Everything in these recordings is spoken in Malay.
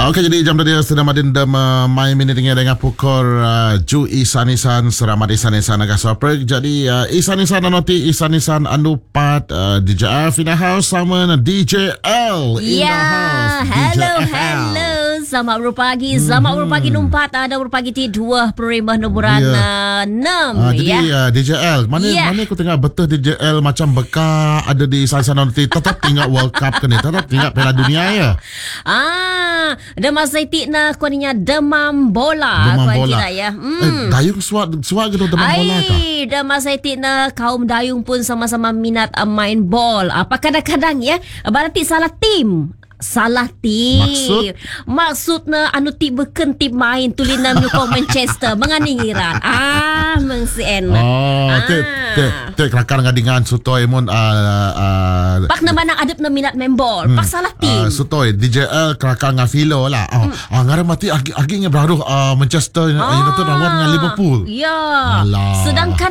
Okey, jadi jam tadi sedang madin mai minit dengan pukul ju isan-isan seramad isan-isan agak soprek. Jadi isan-isan anoti isan-isan anupat DJ F in the house sama DJ L in the house. Hello. Selamat berpagi. Selamat berpagi numpat. Ada berpagi ti 2 perimah nuburan 6. Jadi DJ L, mana aku tengah betul DJ L macam beka ada di isan-isan anoti tetap tinggal World Cup ke ni, tetap tinggal Piala Dunia ya. Demam saitik na kuaninya demam bola. Demam bola. Ya. Dayung suat gitu demam bola kah? Demam saitik na kaum dayung pun sama-sama minat main bol. Apa kadang-kadang ya, berarti salah tim. Maksud na anu ti beken tim main tulina nyukong Manchester menganingiran. Mengsien. Te kelakar ngadingan sutoi mun pak na manang adep na minat main bol. Pak salah tim. Sutoi DJL kelakar ngafilo lah. Ngaran mati agi nya baru Manchester United lawan dengan Liverpool. Ya. Sedangkan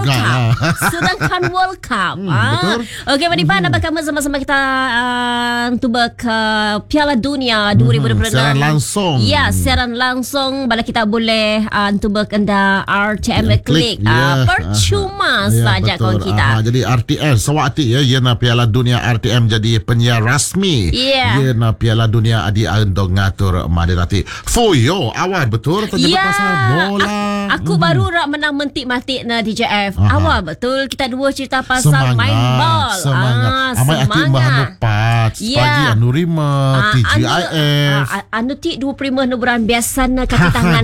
World Cup. Betul. Okey, Madipa nak sama-sama kita untuk Piala Dunia 2026. Siaran langsung. Ya, siaran langsung. Bala kita boleh untuk berkenda RTM Klik. Percuma saja kawan kita. Jadi RTM sewakti ya na Piala Dunia RTM jadi penyiar rasmi. Ya na Piala Dunia adi andong ngatur madirati. Fuyo awal betul terjebak pasal bola. Aku baru rak menang mentik-matik na DJF. Awal betul kita dua cerita pasal main bol. Semangat. Amai aktif bahan lepas. Pagi Anurima TGIF. Anu ti 25 nuburan biasa na kaki tangan.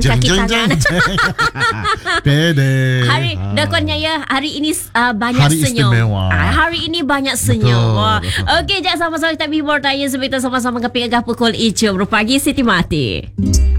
Pede. Hari dakwanya ya, hari ini banyak hari senyum. Hari ini banyak senyum. Okey, jangan sama-sama kita bihor tanya sebab kita sama-sama keping agak pukul 7 berpagi Siti Mati.